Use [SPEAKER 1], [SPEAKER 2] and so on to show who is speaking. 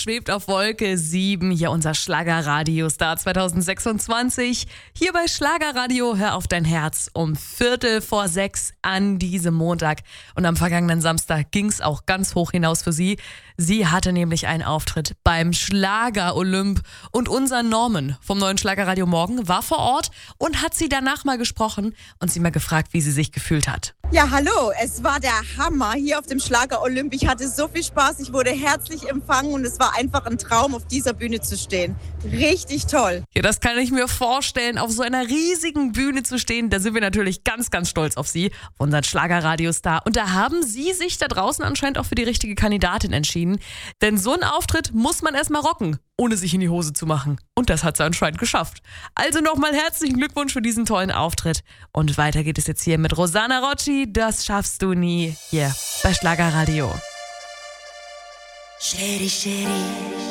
[SPEAKER 1] schwebt auf Wolke 7. Hier unser Schlagerradio-Star 2026. Hier bei Schlagerradio, hör auf dein Herz um 5:45 an diesem Montag. Und am vergangenen Samstag ging es auch ganz hoch hinaus für sie. Sie hatte nämlich einen Auftritt beim Schlager-Olymp. Und unser Norman vom neuen Schlagerradio Morgen war vor Ort und hat sie danach mal gesprochen und sie mal gefragt, wie sie sich gefühlt hat.
[SPEAKER 2] Ja, hallo, es war der Hammer hier auf dem Schlager-Olymp. Ich hatte so viel Spaß, ich wurde herzlich empfangen und es war einfach ein Traum, auf dieser Bühne zu stehen. Richtig toll.
[SPEAKER 1] Ja, das kann ich mir vorstellen, auf so einer riesigen Bühne zu stehen. Da sind wir natürlich ganz, ganz stolz auf Sie, auf unseren Schlagerradiostar. Und da haben Sie sich da draußen anscheinend auch für die richtige Kandidatin entschieden. Denn so einen Auftritt muss man erstmal rocken, ohne sich in die Hose zu machen. Und das hat sie anscheinend geschafft. Also nochmal herzlichen Glückwunsch für diesen tollen Auftritt. Und weiter geht es jetzt hier mit Rosanna Rocci. Das schaffst du nie. Hier bei Schlagerradio.
[SPEAKER 3] Shady, shady.